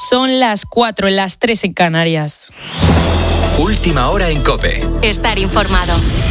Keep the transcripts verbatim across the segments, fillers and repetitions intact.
Son las cuatro, las tres en Canarias. Última hora en COPE. Estar informado.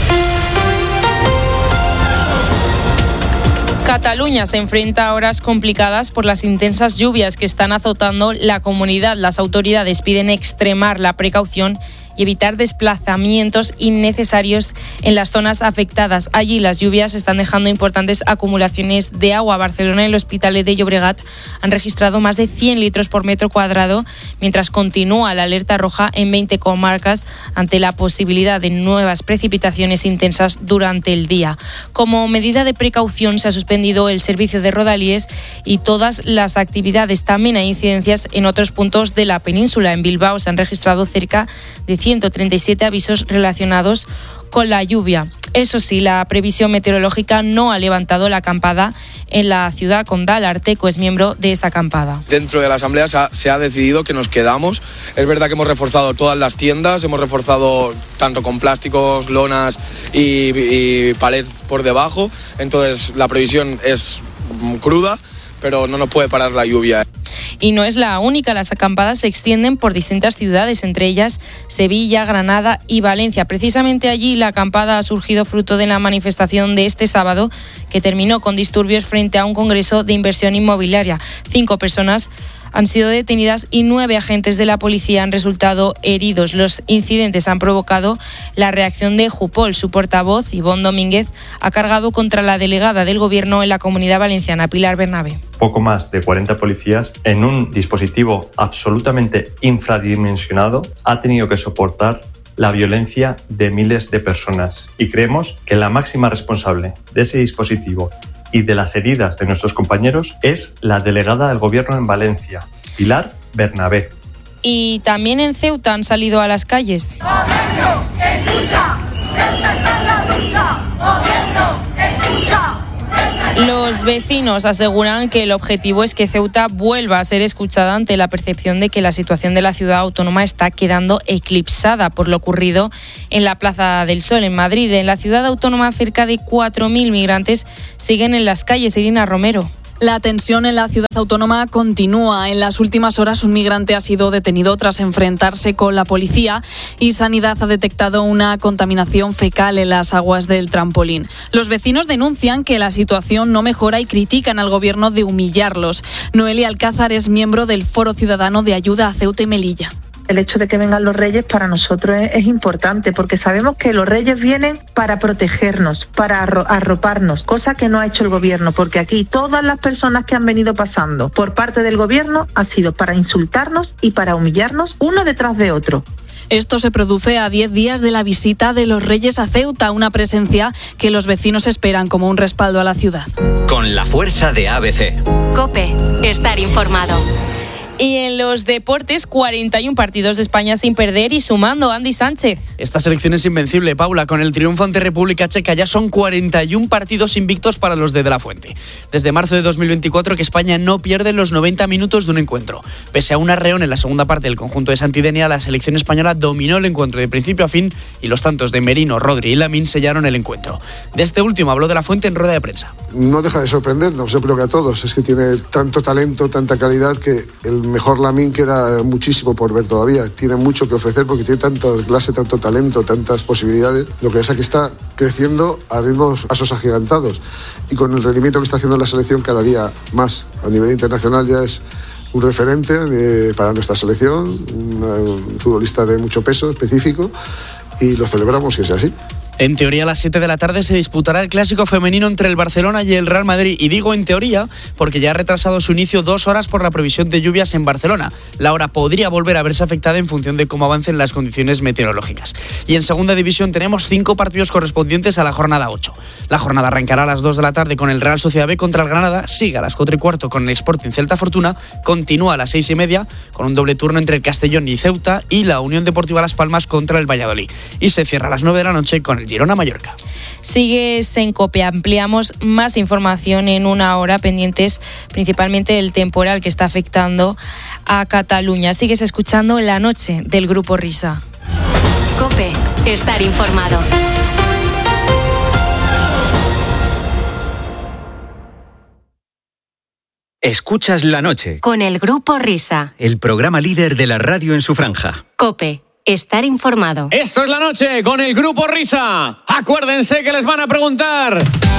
Cataluña se enfrenta a horas complicadas por las intensas lluvias que están azotando la comunidad. Las autoridades piden extremar la precaución y evitar desplazamientos innecesarios en las zonas afectadas. Allí las lluvias están dejando importantes acumulaciones de agua. Barcelona y el Hospitalet de Llobregat han registrado más de cien litros por metro cuadrado, mientras continúa la alerta roja en veinte comarcas ante la posibilidad de nuevas precipitaciones intensas durante el día. Como medida de precaución se ha suspendido el servicio de Rodalies y todas las actividades. También hay incidencias en otros puntos de la península. En Bilbao se han registrado cerca de ciento treinta y siete avisos relacionados con la lluvia. Eso sí, la previsión meteorológica no ha levantado la acampada en la ciudad condal. Arteco es miembro de esa acampada. Dentro de la asamblea se ha, se ha decidido que nos quedamos. Es verdad que hemos reforzado todas las tiendas, hemos reforzado tanto con plásticos, lonas y, y palets por debajo. Entonces la previsión es cruda, pero no nos puede parar la lluvia. Y no es la única, las acampadas se extienden por distintas ciudades, entre ellas Sevilla, Granada y Valencia. Precisamente allí la acampada ha surgido fruto de la manifestación de este sábado, que terminó con disturbios frente a un congreso de inversión inmobiliaria. Cinco personas han sido detenidas y nueve agentes de la policía han resultado heridos. Los incidentes han provocado la reacción de Jupol. Su portavoz, Ivonne Domínguez, ha cargado contra la delegada del Gobierno en la Comunidad Valenciana, Pilar Bernabé. Poco más de cuarenta policías en un dispositivo absolutamente infradimensionado ha tenido que soportar la violencia de miles de personas. Y creemos que la máxima responsable de ese dispositivo y de las heridas de nuestros compañeros es la delegada del Gobierno en Valencia, Pilar Bernabé. Y también en Ceuta han salido a las calles. ¡Gobierno, escucha! ¡Ceuta está en la lucha! ¡Gobierno, escucha! Los vecinos aseguran que el objetivo es que Ceuta vuelva a ser escuchada ante la percepción de que la situación de la ciudad autónoma está quedando eclipsada por lo ocurrido en la Plaza del Sol, en Madrid. En la ciudad autónoma, cerca de cuatro mil migrantes siguen en las calles. Irina Romero. La tensión en la ciudad autónoma continúa. En las últimas horas un migrante ha sido detenido tras enfrentarse con la policía y Sanidad ha detectado una contaminación fecal en las aguas del trampolín. Los vecinos denuncian que la situación no mejora y critican al gobierno de humillarlos. Noelia Alcázar es miembro del Foro Ciudadano de Ayuda a Ceuta y Melilla. El hecho de que vengan los reyes para nosotros es, es importante, porque sabemos que los reyes vienen para protegernos, para arroparnos, cosa que no ha hecho el gobierno, porque aquí todas las personas que han venido pasando por parte del gobierno ha sido para insultarnos y para humillarnos uno detrás de otro. Esto se produce a diez días de la visita de los Reyes a Ceuta, una presencia que los vecinos esperan como un respaldo a la ciudad. Con la fuerza de A B C. COPE, estar informado. Y en los deportes, cuarenta y uno partidos de España sin perder y sumando. Andy Sánchez. Esta selección es invencible, Paula. Con el triunfo ante República Checa ya son cuarenta y uno partidos invictos para los de De La Fuente. Desde marzo de dos mil veinticuatro que España no pierde los noventa minutos de un encuentro. Pese a un arreón en la segunda parte del conjunto de Santidenia, la selección española dominó el encuentro de principio a fin y los tantos de Merino, Rodri y Lamine sellaron el encuentro. De este último habló De La Fuente en rueda de prensa. No deja de sorprendernos, yo creo que a todos. Es que tiene tanto talento, tanta calidad que el mejor Lamine queda muchísimo por ver todavía. Tiene mucho que ofrecer porque tiene tanta clase, tanto talento, tantas posibilidades. Lo que pasa es que está creciendo a ritmos, pasos agigantados. Y con el rendimiento que está haciendo la selección cada día más a nivel internacional ya es un referente de, para nuestra selección, un, un futbolista de mucho peso específico y lo celebramos que sea así. En teoría, a las siete de la tarde se disputará el clásico femenino entre el Barcelona y el Real Madrid. Y digo en teoría porque ya ha retrasado su inicio dos horas por la previsión de lluvias en Barcelona. La hora podría volver a verse afectada en función de cómo avancen las condiciones meteorológicas. Y en segunda división tenemos cinco partidos correspondientes a la jornada ocho. La jornada arrancará a las dos de la tarde con el Real Sociedad B contra el Granada, sigue a las cuatro y cuarto con el Sporting Celta Fortuna, continúa a las seis y media con un doble turno entre el Castellón y Ceuta y la Unión Deportiva Las Palmas contra el Valladolid. Y se cierra a las nueve de la noche con el Girona-Mallorca. Sigues en COPE, ampliamos más información en una hora, pendientes principalmente del temporal que está afectando a Cataluña. Sigues escuchando La Noche del Grupo Risa. COPE, estar informado. Escuchas La Noche. Con el Grupo Risa. El programa líder de la radio en su franja. COPE. Estar informado. Esto es La Noche con el Grupo Risa. Acuérdense que les van a preguntar...